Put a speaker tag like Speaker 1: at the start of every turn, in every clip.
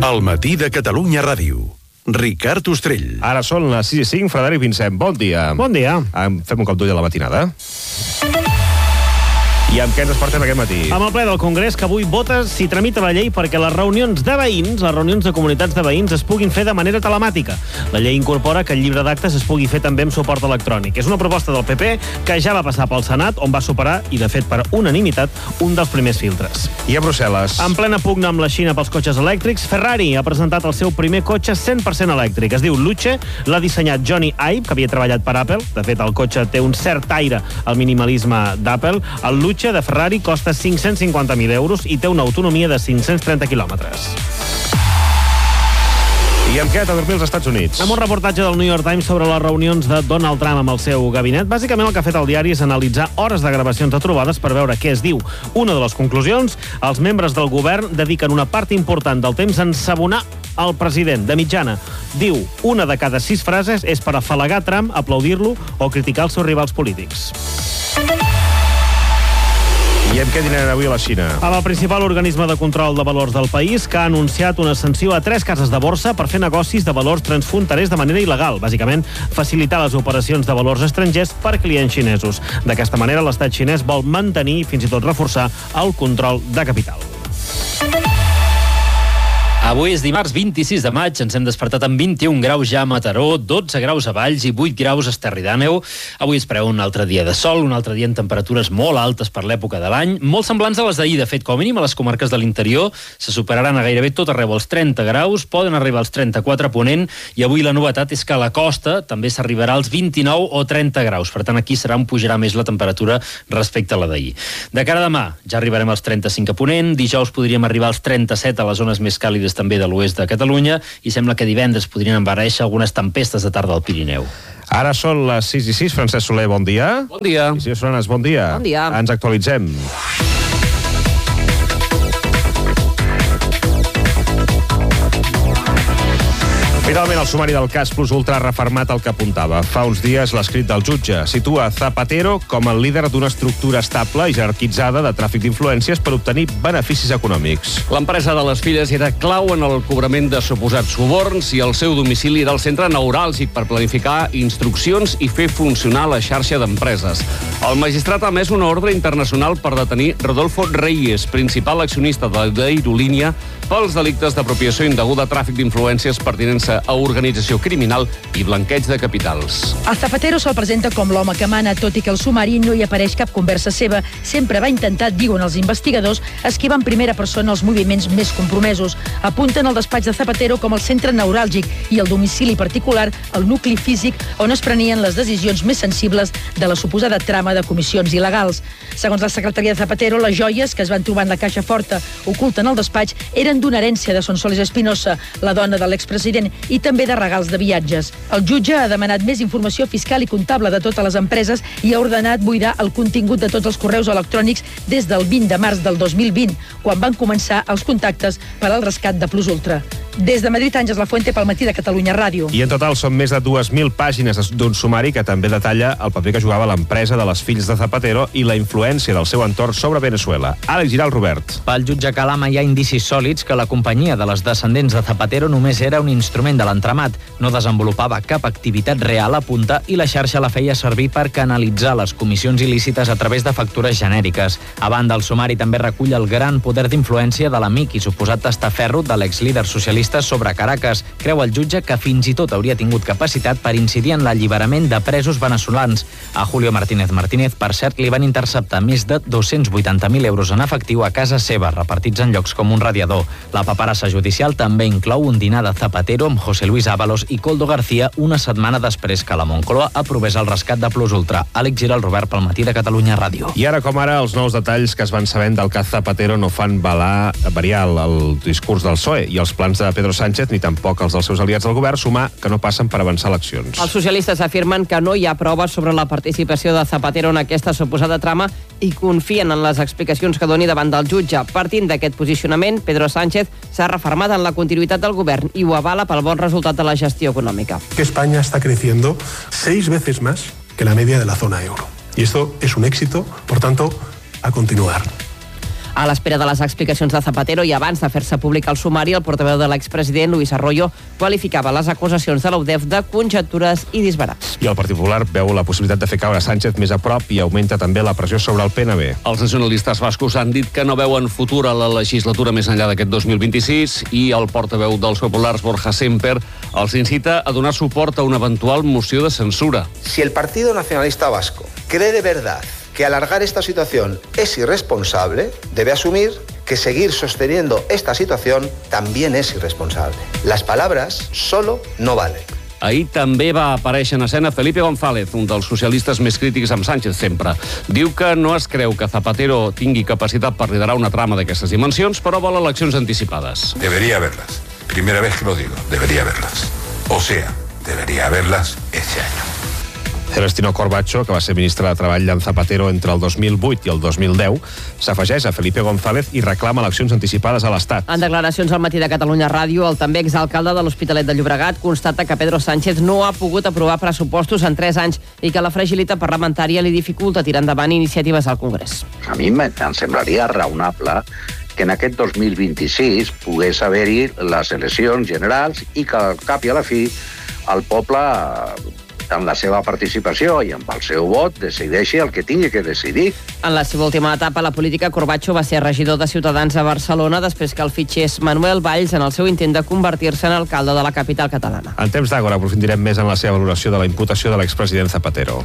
Speaker 1: El matí de Catalunya Ràdio. Ricard Ostrell.
Speaker 2: Ara són les 6:05. Frederic Vincent, bon dia.
Speaker 3: Bon dia.
Speaker 2: Fem un cop d'ull a la matinada. I amb què ens despertem aquest matí?
Speaker 3: Amb el ple del Congrés, que avui vota si tramita la llei perquè les reunions de veïns, les reunions de comunitats de veïns, es puguin fer de manera telemàtica. La llei incorpora que el llibre d'actes es pugui fer també amb suport electrònic. És una proposta del PP que ja va passar pel Senat, on va superar, i de fet per unanimitat, un dels primers filtres.
Speaker 2: I a Brussel·les?
Speaker 3: En plena pugna amb la Xina pels cotxes elèctrics, Ferrari ha presentat el seu primer cotxe 100% elèctric. Es diu Luce, l'ha dissenyat Johnny Ive, que havia treballat per Apple. De fet, el cotxe té un cert aire al minimalisme d'Apple. El Luce de Ferrari costa 550.000 euros i té una autonomia de 530 quilòmetres.
Speaker 2: I amb què ha de dormir als Estats Units?
Speaker 3: Amb un reportatge del New York Times sobre les reunions de Donald Trump amb el seu gabinet. Bàsicament el que ha fet el diari és analitzar hores de gravacions de trobades per veure què es diu. Una de les conclusions, els membres del govern dediquen una part important del temps a ensabonar el president. De mitjana, diu, una de cada 6 frases és per afalagar Trump, aplaudir-lo o criticar els seus rivals polítics.
Speaker 2: I amb què dinaran avui a la Xina?
Speaker 3: Amb el principal organisme de control de valors del país, que ha anunciat una sanció a 3 cases de borsa per fer negocis de valors transfronterers de manera il·legal. Bàsicament, facilitar les operacions de valors estrangers per clients xinesos. D'aquesta manera, l'estat xinès vol mantenir i fins i tot reforçar el control de capital.
Speaker 4: Avui és dimarts 26 de maig, ens hem despertat amb 21 graus ja a Mataró, 12 graus a Valls i 8 graus a Esterri d'Àneu. Avui es preveu un altre dia de sol, un altre dia amb temperatures molt altes per l'època de l'any, molt semblants a les d'ahir. De fet, com a mínim a les comarques de l'interior se superaran a gairebé tot arreu els 30 graus, poden arribar als 34 a Ponent, i avui la novetat és que a la costa també s'arribarà als 29 o 30 graus. Per tant, aquí pujarà més la temperatura respecte a la d'ahir. De cara a demà, ja arribarem als 35 a Ponent, dijous podríem arribar als 37 a les zones més càlides també de l'oest de Catalunya, i sembla que divendres podrien embarreixar algunes tempestes de tarda al Pirineu.
Speaker 2: Ara són les 6:06. Francesc Soler, bon dia.
Speaker 5: Bon dia.
Speaker 2: I senyor Solanes, bon dia.
Speaker 5: Bon dia.
Speaker 2: Ens actualitzem. Finalment, el sumari del cas Plus Ultra ha refermat el que apuntava. Fa uns dies, l'escrit del jutge situa Zapatero com el líder d'una estructura estable i jerarquitzada de tràfic d'influències per obtenir beneficis econòmics.
Speaker 5: L'empresa de les filles era clau en el cobrament de suposats suborns i el seu domicili era el centre neuràlgic per planificar instruccions i fer funcionar la xarxa d'empreses. El magistrat ha emès una ordre internacional per detenir Rodolfo Reyes, principal accionista de l'Aerolínia, pels delictes d'apropiació indeguda, tràfic d'influències, pertinença a organització criminal i blanqueig de capitals.
Speaker 6: El Zapatero se'l presenta com l'home que mana, tot i que al sumari no hi apareix cap conversa seva. Sempre va intentar, diuen els investigadors, esquivar en primera persona els moviments més compromesos. Apunten el despatx de Zapatero com el centre neuràlgic i el domicili particular, el nucli físic on es prenien les decisions més sensibles de la suposada trama de comissions il·legals. Segons la secretaria de Zapatero, les joies que es van trobar en la caixa forta oculta en el despatx eren d'una herència de Sonsoles Espinosa, la dona de l'expresident, i també de regals de viatges. El jutge ha demanat més informació fiscal i comptable de totes les empreses i ha ordenat buidar el contingut de tots els correus electrònics des del 20 de març del 2020, quan van començar els contactes per al rescat de Plus Ultra. Des de Madrid, Àngels Lafuente, pel matí de Catalunya Ràdio.
Speaker 2: I en total són més de 2.000 pàgines d'un sumari que també detalla el paper que jugava l'empresa de les fills de Zapatero i la influència del seu entorn sobre Venezuela. Àlex Giral, Robert.
Speaker 7: Pel jutge Calama hi ha indicis sòlids que la companyia de les descendents de Zapatero només era un instrument de l'entramat, no desenvolupava cap activitat real, apunta, i la xarxa la feia servir per canalitzar les comissions il·lícites a través de factures genèriques. A banda, el sumari també recull el gran poder d'influència de l'amic i suposat testaferro de l'exlíder socialista sobre Caracas. Creu el jutge que fins i tot hauria tingut capacitat per incidir en l'alliberament de presos veneçolans. A Julio Martínez Martínez, per cert, li van interceptar més de 280.000 euros en efectiu a casa seva, repartits en llocs com un radiador. La paperassa judicial també inclou un dinar de Zapatero amb José Luis Ábalos i Koldo García una setmana després que la Moncloa aprovés el rescat de Plus Ultra. Àlex Giral, Robert, pel matí de Catalunya Ràdio.
Speaker 2: I ara com ara, els nous detalls que es van sabent del cas Zapatero no fan variar el discurs del PSOE i els plans de Pedro Sánchez, ni tampoc els dels seus aliats del govern, sumar que no passen per avançar eleccions.
Speaker 8: Els socialistes afirmen que no hi ha proves sobre la participació de Zapatero en aquesta suposada trama i confien en les explicacions que doni davant del jutge. Partint d'aquest posicionament, Pedro Sánchez s'ha refermat en la continuïtat del govern i ho avala pel bon resultat de la gestió econòmica.
Speaker 9: Que España está creciendo 6 veces más que la media de la zona euro. Y esto es un éxito, por tanto, a continuar.
Speaker 8: A l'espera de les explicacions de Zapatero i abans de fer-se públic el sumari, el portaveu de l'expresident, Luis Arroyo, qualificava les acusacions de la UDEF de conjectures i disbarats.
Speaker 2: I el Partit Popular veu la possibilitat de fer caure Sánchez més a prop i augmenta també la pressió sobre el PNB.
Speaker 5: Els nacionalistes bascos han dit que no veuen futur a la legislatura més enllà d'aquest 2026 i el portaveu dels populars, Borja Semper, els incita a donar suport a una eventual moció de censura.
Speaker 10: Si el Partido Nacionalista Vasco cree de verdad que alargar esta situación es irresponsable, debe asumir que seguir sosteniendo esta situación también es irresponsable. Las palabras solo no valen.
Speaker 5: Ahir també va aparèixer en escena Felipe González, un dels socialistes més crítics amb Sánchez sempre. Diu que no es creu que Zapatero tingui capacitat per liderar una trama d'aquestes dimensions, però vol eleccions anticipades.
Speaker 11: Debería haberlas. Primera vez que lo digo, debería haberlas. O sea, debería haberlas este año.
Speaker 2: Celestino Corbacho, que va ser ministre de Treball d'en Zapatero entre el 2008 i el 2010, s'afegeix a Felipe González i reclama eleccions anticipades a l'Estat.
Speaker 8: En declaracions al Matí de Catalunya Ràdio, el també exalcalde de l'Hospitalet de Llobregat constata que Pedro Sánchez no ha pogut aprovar pressupostos en 3 anys i que la fragilitat parlamentària li dificulta tirar endavant iniciatives al Congrés.
Speaker 12: A mi em semblaria raonable que en aquest 2026 pogués haver-hi les eleccions generals i que al cap i a la fi el poble, amb la seva participació i amb el seu vot, decideixi el que tingui que decidir.
Speaker 8: En la seva última etapa a la política, Corbacho va ser regidor de Ciutadans a Barcelona després que el fitxés Manuel Valls en el seu intent de convertir-se en alcalde de la capital catalana.
Speaker 2: En temps d'Àgora aprofundirem més en la seva valoració de la imputació de l'expresident Zapatero.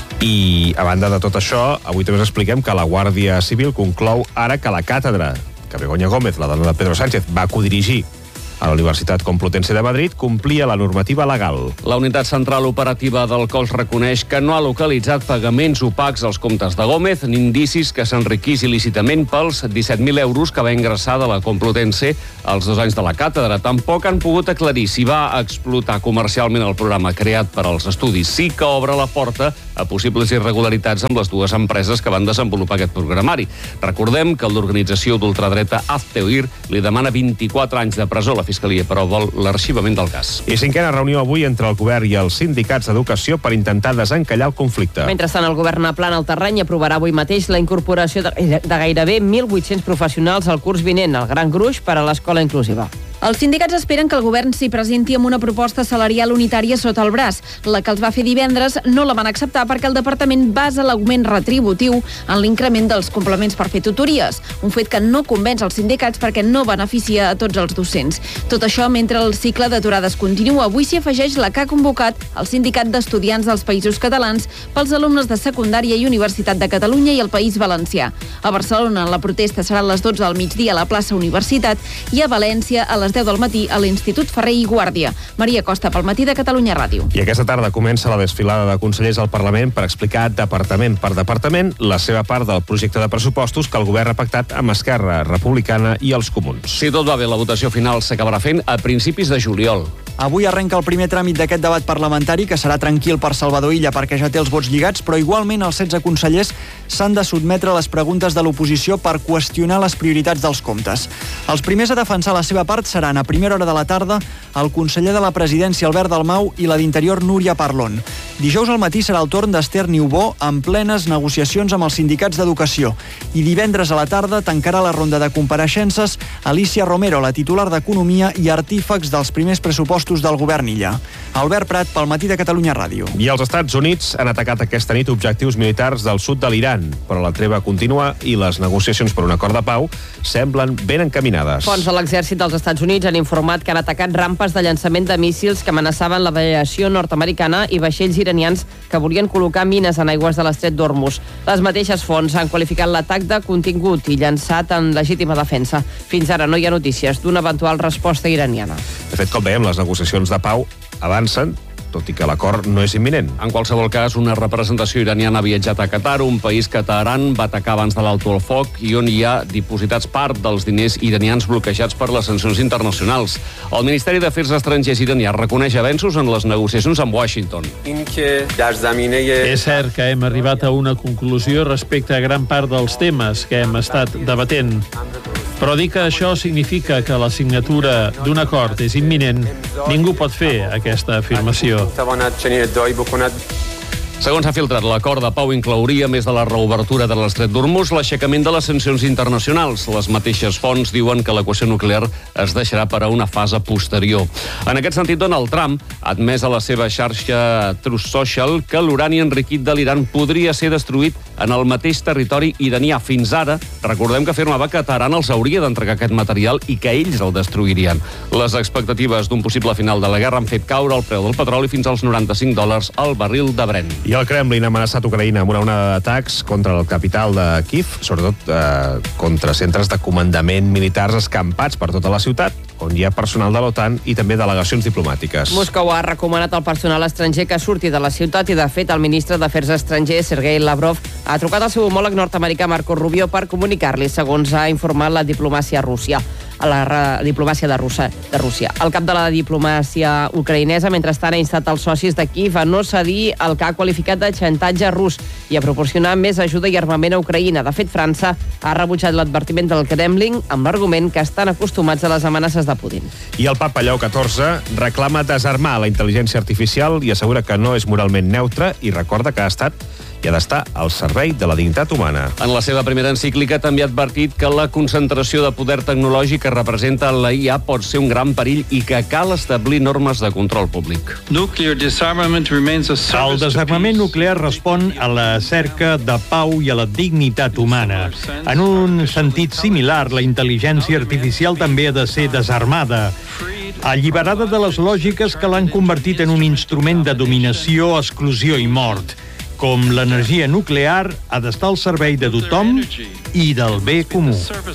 Speaker 2: I, a banda de tot això, avui també us expliquem que la Guàrdia Civil conclou ara que la càtedra que Begoña Gómez, la dona de Pedro Sánchez, va codirigir a la Universitat Complutense de Madrid, complia la normativa legal.
Speaker 5: La Unitat Central Operativa del cos reconeix que no ha localitzat pagaments opacs als comptes de Gómez ni indicis que s'enriquís il·lícitament pels 17.000 euros que va ingressar de la Complutense als 2 anys de la càtedra. Tampoc han pogut aclarir si va explotar comercialment el programa creat per als estudis. Sí que obre la porta a possibles irregularitats amb les 2 empreses que van desenvolupar aquest programari. Recordem que l'organització d'ultradreta Hazte-Oír li demana 24 anys de presó. La Fiscalia, però, vol l'arxivament del cas.
Speaker 2: I 5a reunió avui entre el govern i els sindicats d'educació per intentar desencallar el conflicte.
Speaker 8: Mentrestant, el govern aplana el terreny i aprovarà avui mateix la incorporació de gairebé 1.800 professionals al curs vinent, el gran gruix per a l'escola inclusiva.
Speaker 13: Els sindicats esperen que el govern s'hi presenti amb una proposta salarial unitària sota el braç. La que els va fer divendres no la van acceptar perquè el departament basa l'augment retributiu en l'increment dels complements per fer tutories, un fet que no convenç els sindicats perquè no beneficia a tots els docents. Tot això mentre el cicle d'aturades continua. Avui s'hi afegeix la que ha convocat el Sindicat d'Estudiants dels Països Catalans pels alumnes de secundària i Universitat de Catalunya i el País Valencià. A Barcelona la protesta serà a les 12 del migdia a la plaça Universitat i a València a les 10 del matí a l'Institut Ferrer i Guàrdia. Maria Costa, pel Matí de Catalunya Ràdio.
Speaker 2: I aquesta tarda comença la desfilada de consellers al Parlament per explicar departament per departament la seva part del projecte de pressupostos que el govern ha pactat amb Esquerra Republicana i els Comuns.
Speaker 5: Si tot va bé, la votació final s'acabarà fent a principis de juliol.
Speaker 14: Avui arrenca el primer tràmit d'aquest debat parlamentari, que serà tranquil per Salvador Illa perquè ja té els vots lligats, però igualment els 16 consellers s'han de sotmetre a les preguntes de l'oposició per qüestionar les prioritats dels comptes. Els primers a defensar la seva part seran a primera hora de la tarda el conseller de la Presidència Albert Dalmau i la d'Interior Núria Parlon. Dijous al matí serà el torn d'Ester Niubó en plenes negociacions amb els sindicats d'educació i divendres a la tarda tancarà la ronda de compareixences Alicia Romero, la titular d'Economia i artífex dels primers pressupostos del govern Illa. Albert Prat, pel Matí de Catalunya Ràdio.
Speaker 2: I els Estats Units han atacat aquesta nit objectius militars del sud de l'Iran, però la treva continua i les negociacions per un acord de pau semblen ben encaminades.
Speaker 8: Fonts de l'exèrcit dels Estats Units han informat que han atacat rampes de llançament de míssils que amenaçaven l'aviació nord-americana i vaixells iranians que volien col·locar mines en aigües de l'estret d'Hormuz. Les mateixes fonts han qualificat l'atac de contingut i llançat en legítima defensa. Fins ara no hi ha notícies d'una eventual resposta iraniana.
Speaker 2: De fet, com veiem, les negociacions de pau avancen, tot i que l'acord no és imminent.
Speaker 5: En qualsevol cas, una representació iraniana ha viatjat a Qatar, un país que Teheran va atacar abans de l'alto al foc i on hi ha dipositats part dels diners iranians bloquejats per les sancions internacionals. El Ministeri d'Afers Estrangers iranià reconeix avenços en les negociacions amb Washington.
Speaker 15: És cert que hem arribat a una conclusió respecte a gran part dels temes que hem estat debatent. Però dir que això significa que la signatura d'un acord és imminent, ningú pot fer aquesta afirmació.
Speaker 5: Segons s'ha filtrat, l'acord de pau inclouria, més de la reobertura de l'estret d'Hormuz, l'aixecament de les sancions internacionals. Les mateixes fonts diuen que l'equació nuclear es deixarà per a una fase posterior. En aquest sentit, Donald Trump ha admès a la seva xarxa Truth Social que l'urani enriquit de l'Iran podria ser destruït en el mateix territori iranià. Fins ara, recordem que afirmava que Teheran els hauria d'entregar aquest material i que ells el destruirien. Les expectatives d'un possible final de la guerra han fet caure el preu del petroli fins als $95 al barril de Brent.
Speaker 2: I el Kremlin ha amenaçat Ucraïna amb una onada d'atacs contra el capital de Kiev, sobretot contra centres de comandament militars escampats per tota la ciutat, on hi ha personal de l'OTAN i també delegacions diplomàtiques.
Speaker 8: Moscou ha recomanat al personal estranger que surti de la ciutat i, de fet, el ministre d'Afers Estrangers, Sergei Lavrov, ha trucat al seu homòleg nord-americà Marco Rubio per comunicar-li, segons ha informat la diplomàcia Rússia. Diplomàcia de Rússia. El cap de la diplomàcia ucraïnesa, mentrestant, ha instat els socis de Kiev a no cedir el que ha qualificat de xantatge rus i a proporcionar més ajuda i armament a Ucraïna. De fet, França ha rebutjat l'advertiment del Kremlin amb l'argument que estan acostumats a les amenaces de Putin.
Speaker 2: I el papa Lleó XIV reclama desarmar la intel·ligència artificial i assegura que no és moralment neutre i recorda que ha estat i ha d'estar al servei de la dignitat humana.
Speaker 5: En la seva primera encíclica també ha advertit que la concentració de poder tecnològic que representa la IA pot ser un gran perill i que cal establir normes de control públic.
Speaker 16: El desarmament nuclear respon a la cerca de pau i a la dignitat humana. En un sentit similar, la intel·ligència artificial també ha de ser desarmada, alliberada de les lògiques que l'han convertit en un instrument de dominació, exclusió i mort. Com l'energia nuclear ha d'estar al servei de tothom i del bé comú.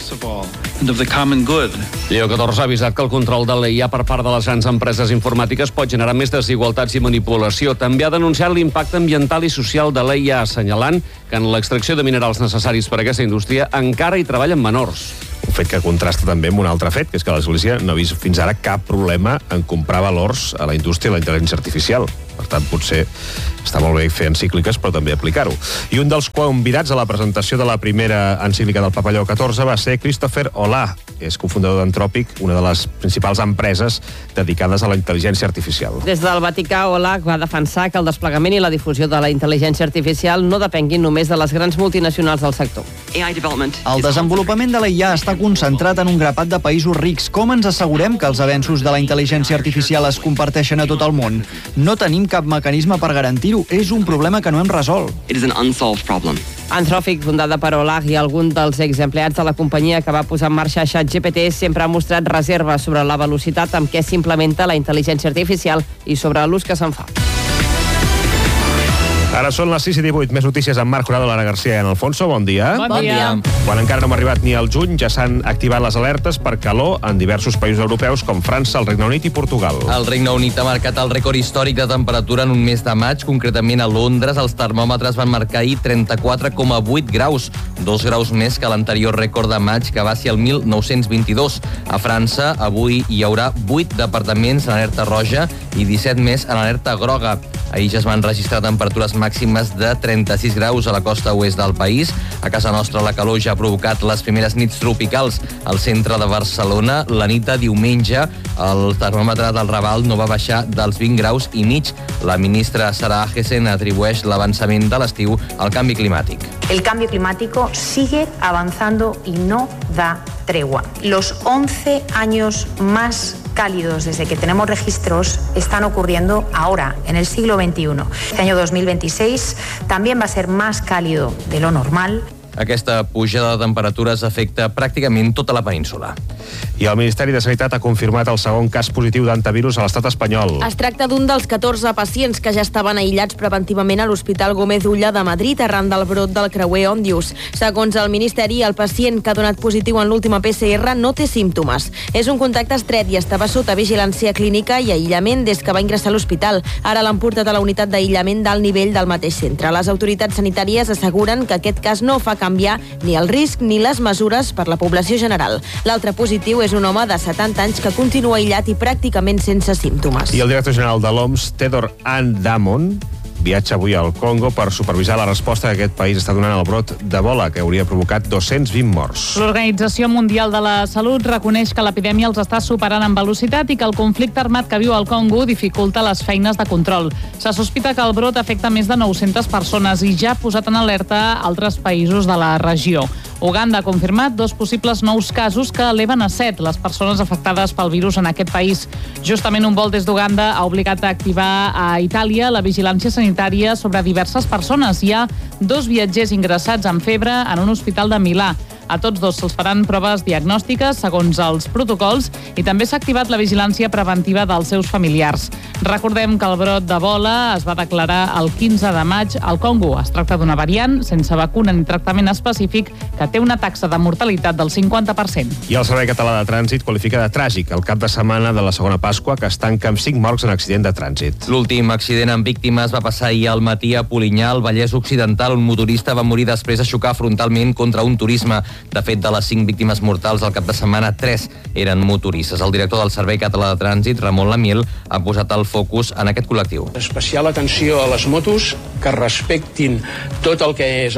Speaker 5: Lleó XIV ha avisat que el control de la IA per part de les grans empreses informàtiques pot generar més desigualtats i manipulació. També ha denunciat l'impacte ambiental i social de la IA, assenyalant que en l'extracció de minerals necessaris per a aquesta indústria encara hi treballen menors.
Speaker 2: Un fet que contrasta també amb un altre fet, que és que l'Església no ha vist fins ara cap problema en comprar valors a la indústria de la intel·ligència artificial. Per tant, potser està molt bé fer encícliques, però també aplicar-ho. I un dels convidats a la presentació de la primera encíclica del Papa Lleó XIV va ser Christopher Hollà, que és cofundador d'Anthropic, una de les principals empreses dedicades a la intel·ligència artificial.
Speaker 8: Des del Vaticà, Hollà va defensar que el desplegament i la difusió de la intel·ligència artificial no depenguin només de les grans multinacionals del sector.
Speaker 14: El desenvolupament de la IA està concentrat en un grapat de països rics. Com ens assegurem que els avenços de la intel·ligència artificial es comparteixen a tot el món? No tenim cap mecanisme per garantir-ho. És un problema que no hem resolt.
Speaker 8: Anthropic, fundada per Hollà i algun dels exempleats de la companyia que va posar en marxa ChatGPT, sempre ha mostrat reserves sobre la velocitat amb què s'implementa la intel·ligència artificial i sobre l'ús que se'n fa.
Speaker 2: Ara són les 6:18. Més notícies amb Marc Jurado, Lara García i en Alfonso. Bon dia.
Speaker 13: Bon dia.
Speaker 2: Quan encara no hem arribat ni al juny, ja s'han activat les alertes per calor en diversos països europeus com França, el Regne Unit i Portugal.
Speaker 17: El Regne Unit ha marcat el rècord històric de temperatura en un mes de maig. Concretament a Londres, els termòmetres van marcar ahir 34,8 graus, 2 graus més que l'anterior rècord de maig, que va ser el 1922. A França, avui hi haurà 8 departaments en alerta roja i 17 més en alerta groga. Ahir ja es van registrar temperatures màximes de 36 graus a la costa oest del país. A casa nostra la calor ja ha provocat les primeres nits tropicals. Al centre de Barcelona, la nit de diumenge, el termòmetre del Raval no va baixar dels 20 graus i mig. La ministra Sara Ahesen atribueix l'avançament de l'estiu al canvi climàtic.
Speaker 18: El cambio climático sigue avanzando y no da tregua. Los 11 años más cálidos desde que tenemos registros están ocurriendo ahora, en el siglo XXI. Este año 2026 también va a ser más cálido de lo normal.
Speaker 17: Aquesta pujada de temperatures afecta pràcticament tota la península.
Speaker 2: I el Ministeri de Sanitat ha confirmat el segon cas positiu d'antivirus a l'estat espanyol.
Speaker 13: Es tracta d'un dels 14 pacients que ja estaven aïllats preventivament a l'Hospital Gómez Ulla de Madrid arran del brot del creuer Òndius. Segons el Ministeri, el pacient que ha donat positiu en l'última PCR no té símptomes. És un contacte estret i estava sota vigilància clínica i aïllament des que va ingressar a l'hospital. Ara l'han portat a la unitat d'aïllament d'alt nivell del mateix centre. Les autoritats sanitàries asseguren que aquest cas no fa canviar ni el risc ni les mesures per la població general. L'altre positiu és un home de 70 anys que continua aïllat i pràcticament sense símptomes.
Speaker 2: I el director general de l'OMS, Tedros Adhanom viatja avui al Congo per supervisar la resposta que aquest país està donant al brot d'Ebola, que hauria provocat 220 morts.
Speaker 19: L'Organització Mundial de la Salut reconeix que l'epidèmia els està superant en velocitat i que el conflicte armat que viu al Congo dificulta les feines de control. Se sospita que el brot afecta més de 900 persones i ja ha posat en alerta altres països de la regió. Uganda ha confirmat 2 possibles nous casos que eleven a 7 les persones afectades pel virus en aquest país. Justament un vol des d'Uganda ha obligat a activar a Itàlia la vigilància sanitària sobre diverses persones. Hi ha 2 viatgers ingressats amb febre en un hospital de Milà. A tots 2 se'ls faran proves diagnòstiques segons els protocols i també s'ha activat la vigilància preventiva dels seus familiars. Recordem que el brot d'Ebola es va declarar el 15 de maig al Congo. Es tracta d'una variant sense vacuna ni tractament específic que té una taxa de mortalitat del 50%.
Speaker 2: I el Servei Català de Trànsit qualifica de tràgic el cap de setmana de la segona Pasqua, que es tanca amb 5 morts en accident de trànsit.
Speaker 17: L'últim accident amb víctimes va passar ahir al matí a Polinyà, al Vallès Occidental. Un motorista va morir després de xocar frontalment contra un turisme. De fet, de les 5 víctimes mortals del cap de setmana, 3 eren motoristes. El director del Servei Català de Trànsit, Ramon Lamiel, ha posat el focus en aquest col·lectiu.
Speaker 20: Especial atenció a les motos que respectin tot el que és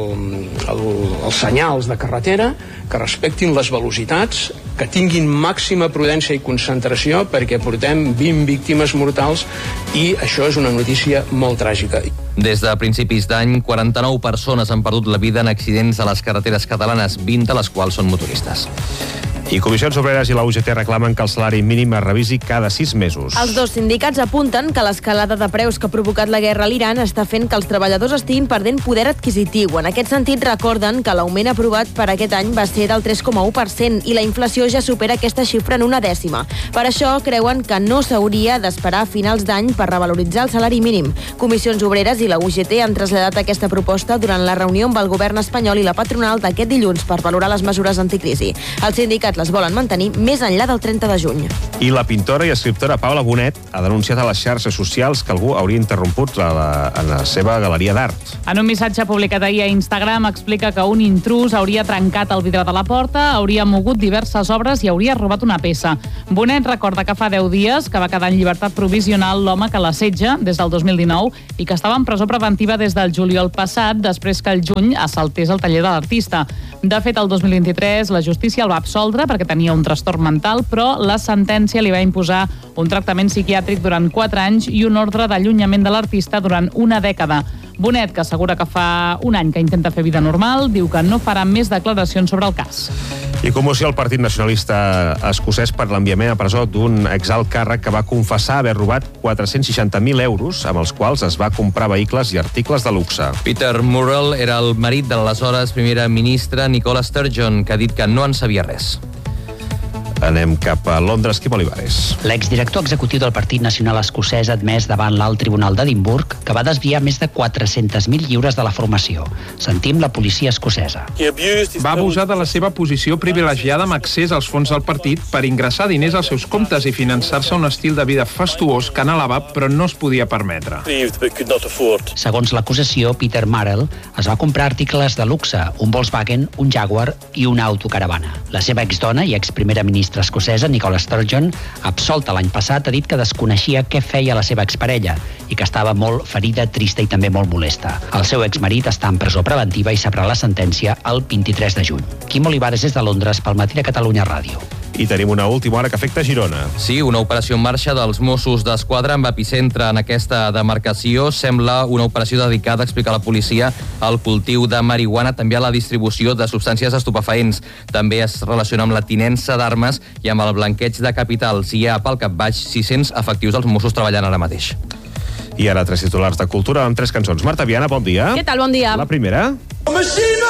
Speaker 20: els senyals de carretera, que respectin les velocitats, que tinguin màxima prudència i concentració perquè portem 20 víctimes mortals i això és una notícia molt tràgica.
Speaker 17: Des de principis d'any, 49 persones han perdut la vida en accidents a les carreteres catalanes, 20 de les quals són motoristes.
Speaker 2: I Comissions Obreres i la UGT reclamen que el salari mínim es revisi cada 6 mesos.
Speaker 21: Els 2 sindicats apunten que l'escalada de preus que ha provocat la guerra a l'Iran està fent que els treballadors estiguin perdent poder adquisitiu. En aquest sentit, recorden que l'augment aprovat per aquest any va ser del 3,1% i la inflació ja supera aquesta xifra en 1/10. Per això, creuen que no s'hauria d'esperar a finals d'any per revaloritzar el salari mínim. Comissions Obreres i la UGT han traslladat aquesta proposta durant la reunió amb el govern espanyol i la patronal d'aquest dilluns per valorar les mesures anticrisi. Els sindicats les volen mantenir més enllà del 30 de juny.
Speaker 2: I la pintora i escriptora Paula Bonet ha denunciat a les xarxes socials que algú hauria interromput en la seva galeria d'art.
Speaker 19: En un missatge publicat ahir a Instagram explica que un intrús hauria trencat el vidre de la porta, hauria mogut diverses obres i hauria robat una peça. Bonet recorda que fa 10 dies que va quedar en llibertat provisional l'home que l'assetja des del 2019 i que estava en presó preventiva des del juliol passat, després que el juny assaltés el taller de l'artista. De fet, el 2023 la justícia el va absoldre perquè tenia un trastorn mental, però la sentència li va imposar un tractament psiquiàtric durant 4 anys i un ordre d'allunyament de l'artista durant una dècada. Bonet, que assegura que fa un any que intenta fer vida normal, diu que no farà més declaracions sobre el cas.
Speaker 2: I commoció al Partit Nacionalista Escocès per l'enviament a presó d'un exalt càrrec que va confessar haver robat 460.000 euros, amb els quals es va comprar vehicles i articles de luxe.
Speaker 17: Peter Murrell era el marit de l'aleshores primera ministra Nicola Sturgeon, que ha dit que no en sabia res.
Speaker 2: Anem cap a Londres, Quim Olivares.
Speaker 22: L'exdirector executiu del Partit Nacional Escocès ha admès davant l'Alt Tribunal d'Edimburg que va desviar més de 400.000 lliures de la formació. Sentim la policia escocesa.
Speaker 23: Va abusar de la seva posició privilegiada amb accés als fons del partit per ingressar diners als seus comptes i finançar-se un estil de vida fastuós que anhelava però no es podia permetre.
Speaker 22: Segons l'acusació, Peter Murrell es va comprar articles de luxe, un Volkswagen, un Jaguar i una autocaravana. La seva exdona i exprimera ministra escocesa, Nicola Sturgeon, absolta l'any passat, ha dit que desconeixia què feia la seva exparella i que estava molt ferida, trista i també molt molesta. El seu exmarit està en presó preventiva i sabrà la sentència el 23 de juny. Quim Olivares és de Londres pel Matí de Catalunya Ràdio.
Speaker 2: I tenim una última hora que afecta Girona.
Speaker 17: Sí, una operació en marxa dels Mossos d'Esquadra amb epicentre en aquesta demarcació. Sembla una operació dedicada, explica la policia, al cultiu de marihuana, també a la distribució de substàncies estupefaents. També es relaciona amb la tinença d'armes i amb el blanqueig de capitals. Hi ha pel cap baix 600 efectius dels Mossos treballant ara mateix.
Speaker 2: I ara 3 titulars de cultura amb 3 cançons. Marta Viana, bon dia.
Speaker 24: Què tal, bon dia.
Speaker 2: La primera.